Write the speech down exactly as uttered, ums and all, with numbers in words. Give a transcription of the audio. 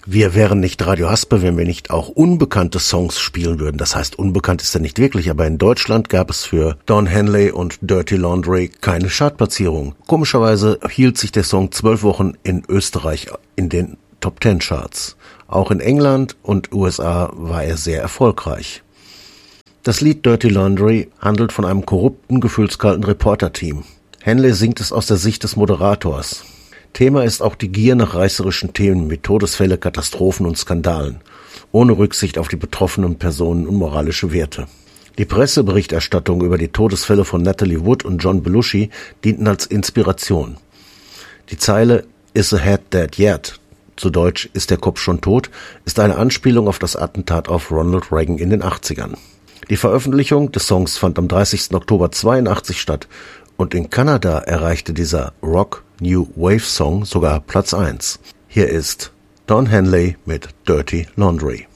Wir wären nicht Radio Haspe, wenn wir nicht auch unbekannte Songs spielen würden. Das heißt, unbekannt ist er nicht wirklich, aber in Deutschland gab es für Don Henley und Dirty Laundry keine Chartplatzierung. Komischerweise hielt sich der Song zwölf Wochen in Österreich in den Top Ten Charts. Auch in England und U S A war er sehr erfolgreich. Das Lied Dirty Laundry handelt von einem korrupten, gefühlskalten Reporterteam. Henley singt es aus der Sicht des Moderators. Thema ist auch die Gier nach reißerischen Themen wie Todesfälle, Katastrophen und Skandalen, ohne Rücksicht auf die betroffenen Personen und moralische Werte. Die Presseberichterstattung über die Todesfälle von Natalie Wood und John Belushi dienten als Inspiration. Die Zeile "Is the head dead yet?", zu Deutsch "Ist der Kopf schon tot?", ist eine Anspielung auf das Attentat auf Ronald Reagan in den achtzigern. Die Veröffentlichung des Songs fand am dreißigsten Oktober zweiundachtzig statt und in Kanada erreichte dieser Rock New Wave Song sogar Platz eins. Hier ist Don Henley mit Dirty Laundry.